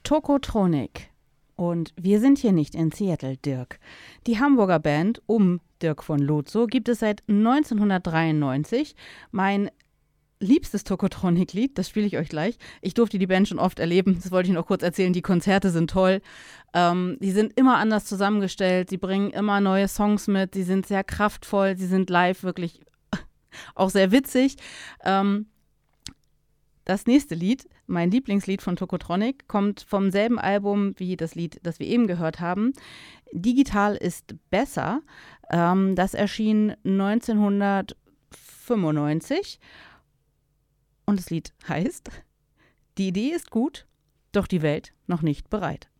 Tokotronic. Und wir sind hier nicht in Seattle, Dirk. Die Hamburger Band um Dirk von Lozo gibt es seit 1993. Mein liebstes Tokotronic-Lied, das spiele ich euch gleich. Ich durfte die Band schon oft erleben, das wollte ich noch kurz erzählen. Die Konzerte sind toll. Die sind immer anders zusammengestellt, sie bringen immer neue Songs mit, sie sind sehr kraftvoll, sie sind live wirklich auch sehr witzig. Das nächste Lied, mein Lieblingslied von Tokotronic, kommt vom selben Album wie das Lied, das wir eben gehört haben. Digital ist besser. Das erschien 1995 und das Lied heißt: Die Idee ist gut, doch die Welt noch nicht bereit.